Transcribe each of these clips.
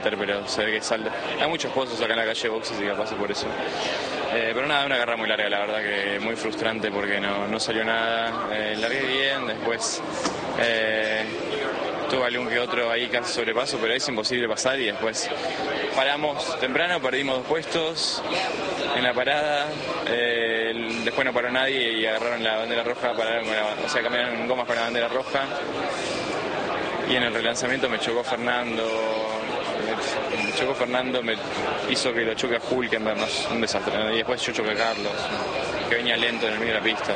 pero se ve que salta. Hay muchos pozos acá en la calle Boxes y capaz por eso. Pero nada, una carrera muy larga, la verdad que muy frustrante porque no salió nada. Largué bien, después tuve algún que otro ahí casi sobrepaso, pero es imposible pasar y después paramos temprano, perdimos 2 puestos en la parada, después no paró nadie y agarraron la bandera roja, cambiaron gomas con la bandera roja y en el relanzamiento me chocó Fernando. Me hizo que lo choque a Hulkenberg, un desastre, ¿no? Y después yo choqué a Carlos, que venía lento en el medio de la pista.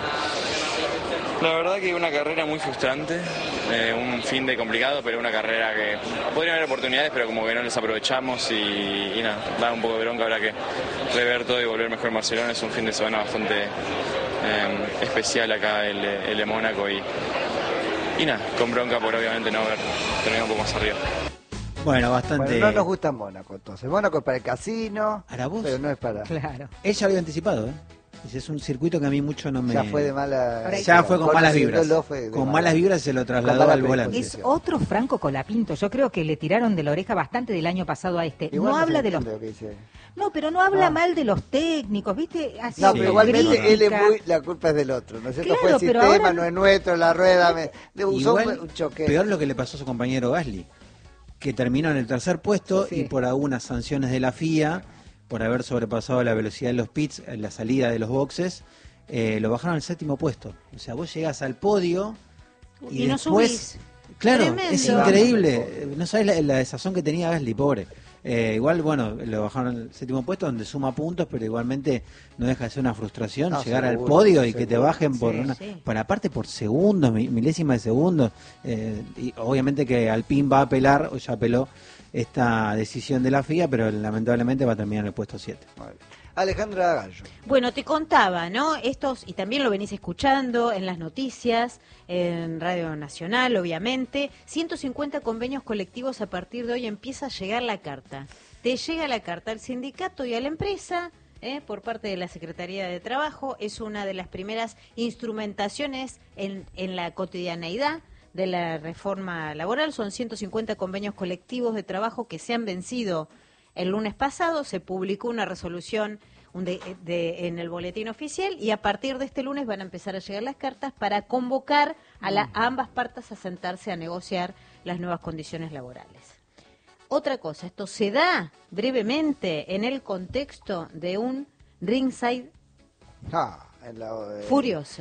La verdad que una carrera muy frustrante, un fin de complicado, pero una carrera que podrían haber oportunidades, pero como que no les aprovechamos y nada, da un poco de bronca, habrá que rever todo y volver mejor en Barcelona. Es un fin de semana bastante especial acá el de Mónaco y nada, con bronca por obviamente no haber terminado un poco más arriba. Bueno, bastante... Bueno, no nos gusta Mónaco, entonces. Mónaco es para el casino, pero no es para... Claro. Ella lo había anticipado, ¿eh? Dice, es un circuito que a mí mucho no me... Ya fue de mala... Ya fue con malas vibras. Con malas vibras se lo trasladó al volante. Es otro Franco Colapinto. Yo creo que le tiraron de la oreja bastante del año pasado a este. Igual no habla de los... No, pero no habla mal de los técnicos, ¿viste? Así no, pero igualmente crítica. él es muy... La culpa es del otro, ¿no es cierto? Claro, fue el pero sistema, ahora... no es nuestro, la rueda... usó Igual, un choque. Peor lo que le pasó a su compañero Gasly, que terminó en el tercer puesto y por algunas sanciones de la FIA, por haber sobrepasado la velocidad de los pits en la salida de los boxes, lo bajaron al 7º puesto. O sea, vos llegás al podio y no después... subís. Claro, Tremendo. es increíble. No sabés la desazón que tenía Gasly, pobre. Igual, bueno, lo bajaron al 7º puesto, donde suma puntos, pero igualmente no deja de ser una frustración llegar al podio y que te bajen por aparte por segundos, milésimas de segundos. Y obviamente que Alpine va a apelar, o ya apeló esta decisión de la FIA, pero lamentablemente va a terminar en el puesto 7. Alejandra Gallo. Bueno, te contaba, ¿no? Y también lo venís escuchando en las noticias, en Radio Nacional, obviamente. 150 convenios colectivos a partir de hoy empieza a llegar la carta. Te llega la carta al sindicato y a la empresa, por parte de la Secretaría de Trabajo. Es una de las primeras instrumentaciones en la cotidianeidad de la reforma laboral. Son 150 convenios colectivos de trabajo que se han vencido. El lunes pasado se publicó una resolución en el boletín oficial y a partir de este lunes van a empezar a llegar las cartas para convocar a ambas partes a sentarse a negociar las nuevas condiciones laborales. Otra cosa, esto se da brevemente en el contexto de un ringside furioso.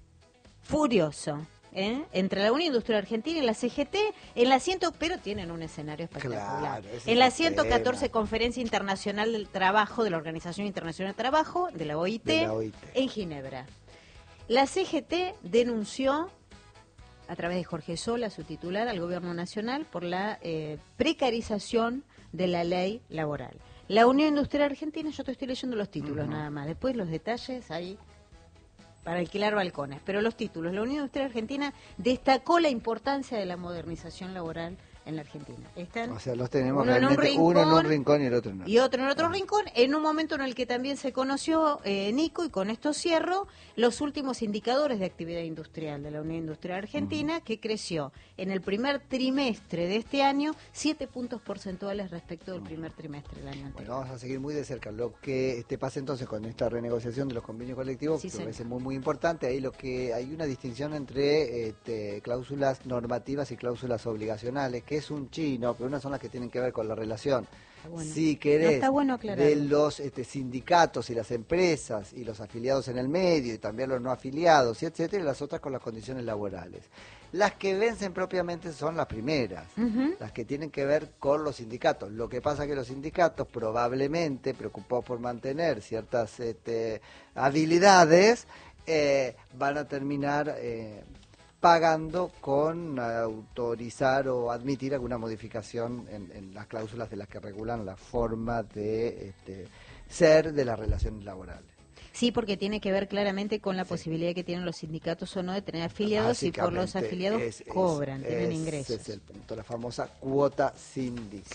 Entre la Unión Industrial Argentina y la CGT, pero tienen un escenario espectacular. En la 114 Conferencia Internacional del Trabajo de la Organización Internacional del Trabajo, de la OIT, en Ginebra. La CGT denunció, a través de Jorge Sola, su titular, al Gobierno Nacional por la precarización de la ley laboral. La Unión Industrial Argentina, yo te estoy leyendo los títulos nada más, después los detalles ahí para alquilar balcones, pero los títulos. La Unión Industrial Argentina destacó la importancia de la modernización laboral en la Argentina. O sea, los tenemos uno en un rincón y el otro no. Y otro en otro rincón, en un momento en el que también se conoció, Nico, y con esto cierro, los últimos indicadores de actividad industrial de la Unión Industrial Argentina, que creció en el primer trimestre de este año 7 puntos porcentuales respecto del primer trimestre del año anterior. Bueno, vamos a seguir muy de cerca lo que pasa entonces con esta renegociación de los convenios colectivos, que me parece muy importante. Ahí hay una distinción entre cláusulas normativas y cláusulas obligacionales, que es un chino, pero unas son las que tienen que ver con la relación, si querés, de los sindicatos y las empresas y los afiliados en el medio y también los no afiliados, y etcétera, y las otras con las condiciones laborales. Las que vencen propiamente son las primeras, las que tienen que ver con los sindicatos. Lo que pasa es que los sindicatos, probablemente preocupados por mantener ciertas habilidades, van a terminar pagando con autorizar o admitir alguna modificación en las cláusulas de las que regulan la forma de ser de las relaciones laborales. Sí, porque tiene que ver claramente con la posibilidad que tienen los sindicatos o no de tener afiliados, y por los afiliados tienen ingresos. Ese es el punto, la famosa cuota sindical. Sí.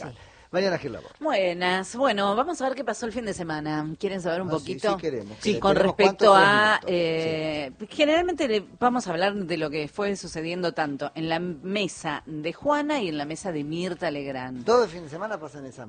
Mariana Gil Laborde. Buenas. Bueno, vamos a ver qué pasó el fin de semana. ¿Quieren saber un poquito? Sí, queremos. Sí, con respecto a... Sí. Generalmente vamos a hablar de lo que fue sucediendo tanto en la mesa de Juana y en la mesa de Mirta Legrand. Todo el fin de semana pasa en esa